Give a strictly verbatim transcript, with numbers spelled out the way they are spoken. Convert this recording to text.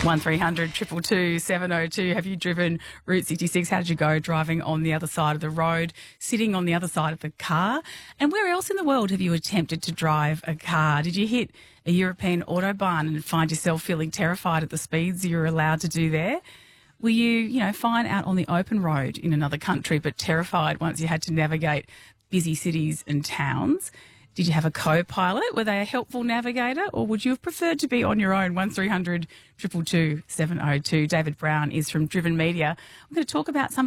one three hundred two two two seven oh two. Have you driven Route sixty-six? How did you go driving on the other side of the road, sitting on the other side of the car? And where else in the world have you attempted to drive a car? Did you hit a European autobahn and find yourself feeling terrified at the speeds you're allowed to do there? Were you, you know, fine out on the open road in another country but terrified once you had to navigate busy cities and towns? Did you have a co-pilot? Were they a helpful navigator, or would you have preferred to be on your own? one three hundred two two two seven oh two. David Brown is from Driven Media. I'm going to talk about some of